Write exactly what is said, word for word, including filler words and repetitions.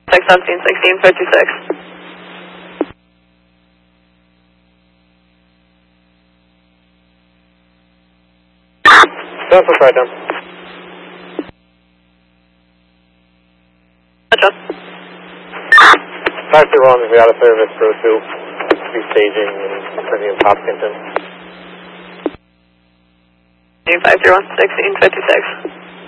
six seventeen, sixteen fifty-six. That's what's right down. Adjust. five two one, we out of service, Pro two. Restaging and turning in Hopkinton. five three one, sixteen fifty-six.